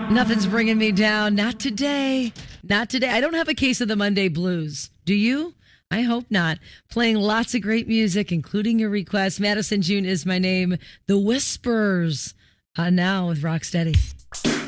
Nothing's bringing me down. Not today. Not today. I don't have a case of the Monday blues. Do you? I hope not. Playing lots of great music, including your requests. Madison June is my name. The Whispers. Now with Rocksteady.